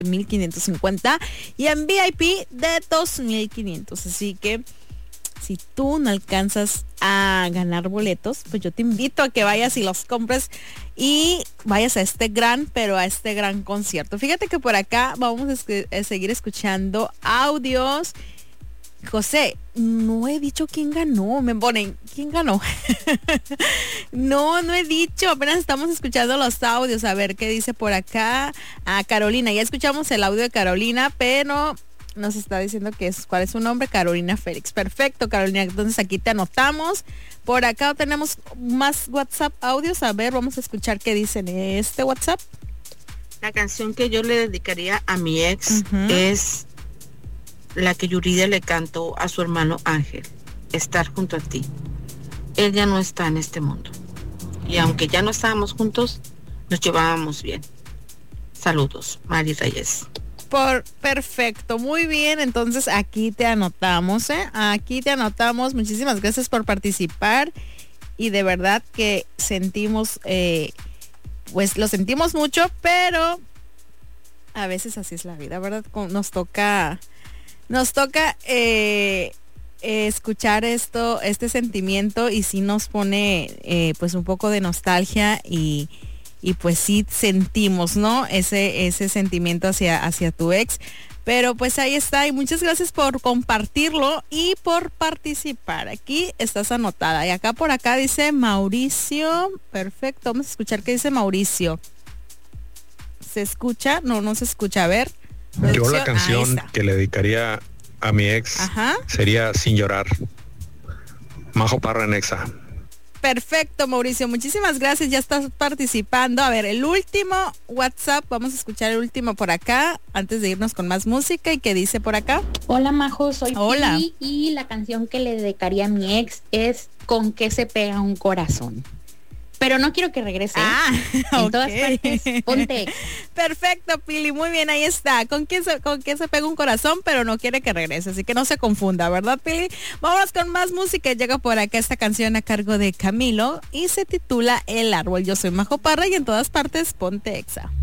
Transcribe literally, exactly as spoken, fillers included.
mil quinientos cincuenta y en V I P de dos mil quinientos. Así que si tú no alcanzas a ganar boletos, pues yo te invito a que vayas y los compres y vayas a este gran, pero a este gran concierto. Fíjate que por acá vamos a, esc- a seguir escuchando audios. José, no he dicho quién ganó. Me ponen, ¿quién ganó? no, no he dicho. Apenas estamos escuchando los audios. A ver qué dice por acá. A Carolina, ya escuchamos el audio de Carolina, pero nos está diciendo que es, cuál es su nombre, Carolina Félix. Perfecto, Carolina, entonces aquí te anotamos. Por acá tenemos más WhatsApp audios. A ver, vamos a escuchar qué dicen este WhatsApp. La canción que yo le dedicaría a mi ex uh-huh. es la que Yuridia le cantó a su hermano Ángel, Estar junto a ti. Él ya no está en este mundo. Y aunque ya no estábamos juntos, nos llevábamos bien. Saludos, Mari Reyes. Por perfecto, muy bien, entonces aquí te anotamos, ¿eh? Aquí te anotamos, muchísimas gracias por participar y de verdad que sentimos, eh, pues lo sentimos mucho, pero a veces así es la vida, ¿verdad? Nos toca, nos toca eh, eh, escuchar esto, este sentimiento y sí nos pone eh, pues un poco de nostalgia y Y pues sí sentimos, ¿no? Ese, ese sentimiento hacia, hacia tu ex. Pero pues ahí está. Y muchas gracias por compartirlo y por participar. Aquí estás anotada. Y acá por acá dice Mauricio. Perfecto. Vamos a escuchar qué dice Mauricio. ¿Se escucha? No, no se escucha. A ver. Yo la canción que le dedicaría a mi ex Ajá. sería Sin Llorar. Majo Parra en Exa. Perfecto, Mauricio, muchísimas gracias, ya estás participando. A ver, el último WhatsApp, vamos a escuchar el último por acá, antes de irnos con más música. ¿Y qué dice por acá? Hola, Majo, soy Hola. Pili y la canción que le dedicaría a mi ex es Con qué se pega un corazón. Pero no quiero que regrese. Ah, en okay. todas partes, ponte ex. Perfecto, Pili, muy bien, ahí está. ¿Con quién se, con quién se pega un corazón, pero no quiere que regrese? Así que no se confunda, ¿verdad, Pili? Vamos con más música. Llega por acá esta canción a cargo de Camilo y se titula El Árbol. Yo soy Majo Parra y en todas partes ponte exa.